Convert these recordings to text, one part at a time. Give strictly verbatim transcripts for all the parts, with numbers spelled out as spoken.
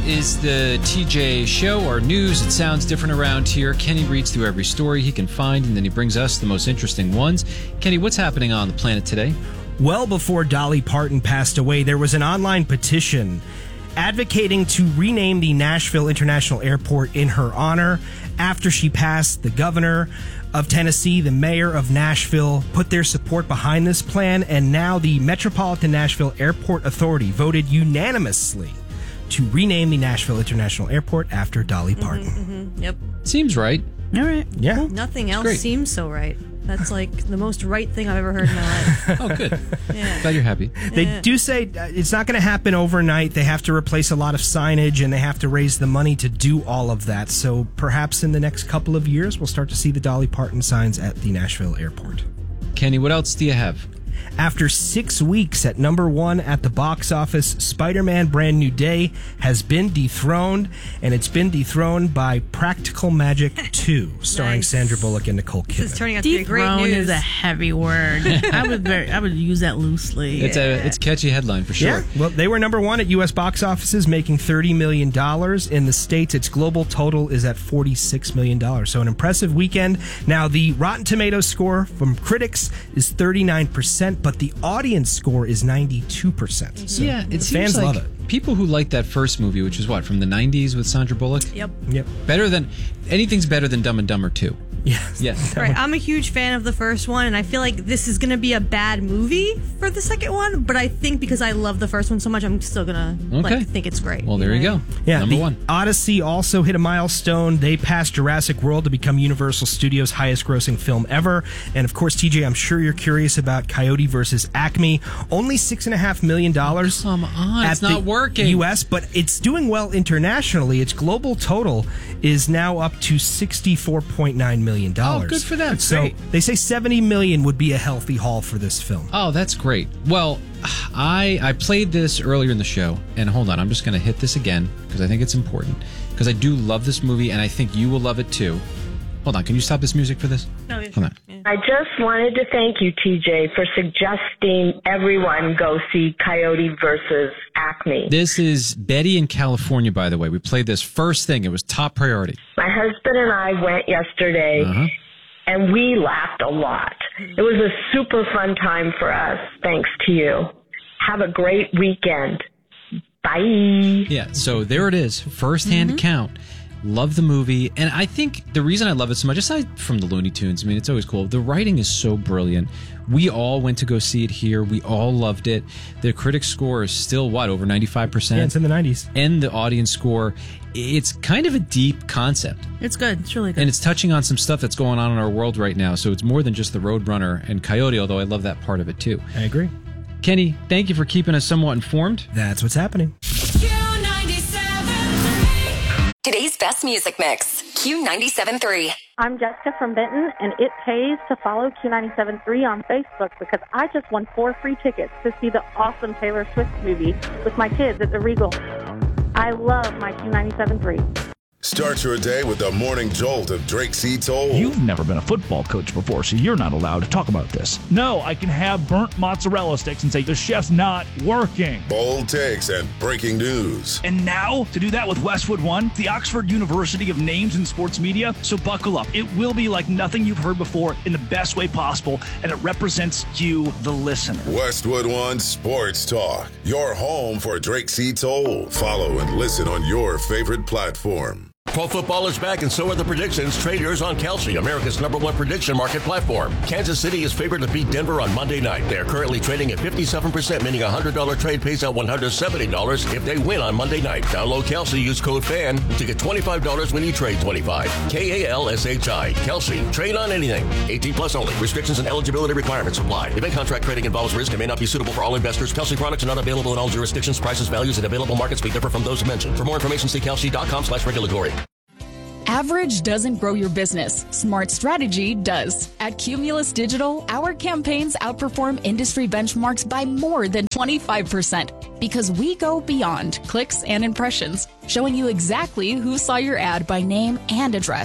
is the T J Show, our news. It sounds different around here. Kenny reads through every story he can find, and then he brings us the most interesting ones. Kenny, what's happening on the planet today? Well before Dolly Parton passed away, there was an online petition advocating to rename the Nashville International Airport in her honor. After she passed, the governor of Tennessee, the mayor of Nashville, put their support behind this plan, and now the Metropolitan Nashville Airport Authority voted unanimously to rename the Nashville International Airport after Dolly Parton. Mm-hmm, mm-hmm. Yep. Seems right. All right. Yeah. Nothing else great. seems so right. That's like the most right thing I've ever heard in my life. Oh, good. Yeah. Glad you're happy. They Yeah. do say uh, it's not going to happen overnight. They have to replace a lot of signage, and they have to raise the money to do all of that. So perhaps in the next couple of years, we'll start to see the Dolly Parton signs at the Nashville airport. Kenny, what else do you have? After six weeks at number one at the box office, Spider-Man Brand New Day has been dethroned, and it's been dethroned by Practical Magic two, starring Nice. Sandra Bullock and Nicole This is Kidman. turning out to be great Dethrone news. is a heavy word. I would very, I would use that loosely. It's a it's a catchy headline for sure. Yeah, well, they were number one at U S box offices, making thirty million dollars. In the States, its global total is at forty-six million dollars. So an impressive weekend. Now, the Rotten Tomatoes score from critics is thirty-nine percent, but the audience score is ninety-two percent. So Yeah, it the seems fans like love it. people who like that first movie, which is what, from the nineties with Sandra Bullock? Yep. Yep. Better than, anything's better than Dumb and Dumber two. Yes. Yes. Right. I'm a huge fan of the first one, and I feel like this is going to be a bad movie for the second one, but I think because I love the first one so much, I'm still going to Okay. like think it's great. Well, there you know? go. Yeah, Number the one. Odyssey also hit a milestone. They passed Jurassic World to become Universal Studios' highest-grossing film ever. And of course, T J, I'm sure you're curious about Coyote versus Acme. Only six and a half million dollars. Come on, at it's not the working. U S, but it's doing well internationally. Its global total is now up to sixty-four point nine million dollars. Oh, good for them. So Great. they say seventy million would be a healthy haul for this film. Oh, that's great. Well, I I played this earlier in the show, and hold on, I'm just going to hit this again because I think it's important. Because I do love this movie, and I think you will love it too. Hold on, can you stop this music for this? No, yeah, Hold sure. on. Yeah. I just wanted to thank you, T J, for suggesting everyone go see Coyote versus Acme. This is Betty in California, by the way. We played this first thing. It was top priority. My husband and I went yesterday, Uh-huh. and we laughed a lot. It was a super fun time for us, thanks to you. Have a great weekend. Bye. Yeah, so there it is. First-hand Mm-hmm. account. Love the movie. And I think the reason I love it so much, aside from the Looney Tunes, I mean, it's always cool. The writing is so brilliant. We all went to go see it here. We all loved it. The critic score is still, what, over ninety-five percent? Yeah, it's in the nineties. And the audience score, it's kind of a deep concept. It's good. It's really good. And it's touching on some stuff that's going on in our world right now. So it's more than just the Roadrunner and Coyote, although I love that part of it too. I agree. Kenny, thank you for keeping us somewhat informed. That's what's happening. Today's best music mix, Q ninety-seven point three. I'm Jessica from Benton, and it pays to follow Q ninety-seven point three on Facebook because I just won four free tickets to see the awesome Taylor Swift movie with my kids at the Regal. I love my Q ninety-seven point three. Start your day with the morning jolt of Drake C. Toll. You've never been a football coach before, so you're not allowed to talk about this. No, I can have burnt mozzarella sticks and say the chef's not working. Bold takes and breaking news. And now, to do that with Westwood One, the Oxford University of Names in Sports Media. So buckle up. It will be like nothing you've heard before in the best way possible, and it represents you, the listener. Westwood One Sports Talk. Your home for Drake C. Toll. Follow and listen on your favorite platform. Pro football is back, and so are the predictions. Trade yours on Kelsey, America's number one prediction market platform. Kansas City is favored to beat Denver on Monday night. They are currently trading at fifty-seven percent, meaning a one hundred dollars trade pays out one hundred seventy dollars if they win on Monday night. Download Kelsey, use code FAN to get twenty-five dollars when you trade twenty-five dollars. K A L S H I. Kelsey. Trade on anything. eighteen plus only. Restrictions and eligibility requirements apply. Event contract trading involves risk and may not be suitable for all investors. Kelsey products are not available in all jurisdictions. Prices, values, and available markets may differ from those mentioned. For more information, see kelsey.com slash regulatory. Average doesn't grow your business. Smart strategy does. At Cumulus Digital, our campaigns outperform industry benchmarks by more than twenty-five percent because we go beyond clicks and impressions, showing you exactly who saw your ad by name and address.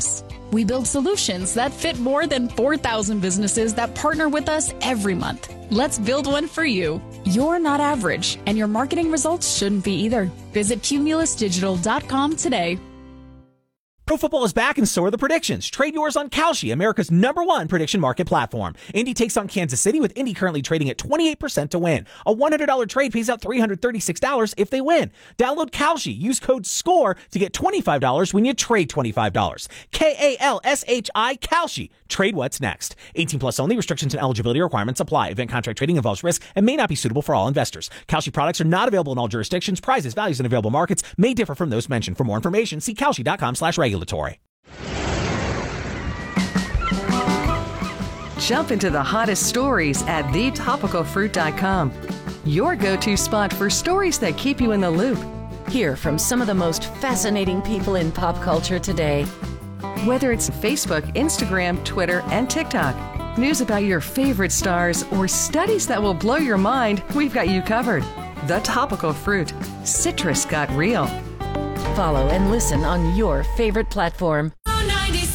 We build solutions that fit more than four thousand businesses that partner with us every month. Let's build one for you. You're not average, and your marketing results shouldn't be either. Visit Cumulus Digital dot com today. Pro football is back, and so are the predictions. Trade yours on Kalshi, America's number one prediction market platform. Indy takes on Kansas City, with Indy currently trading at twenty-eight percent to win. A one hundred dollars trade pays out three hundred thirty-six dollars if they win. Download Kalshi. Use code SCORE to get twenty-five dollars when you trade twenty-five dollars. K A L S H I, Kalshi. Trade what's next. eighteen plus only. Restrictions and eligibility requirements apply. Event contract trading involves risk and may not be suitable for all investors. Kalshi products are not available in all jurisdictions. Prices, values, and available markets may differ from those mentioned. For more information, see Kalshi dot com slash regulatory. Jump into the hottest stories at the topical fruit dot com. Your go-to spot for stories that keep you in the loop. Hear from some of the most fascinating people in pop culture today. Whether it's Facebook, Instagram, Twitter, and TikTok, news about your favorite stars, or studies that will blow your mind, we've got you covered. The Topical Fruit. Citrus got real. Follow and listen on your favorite platform.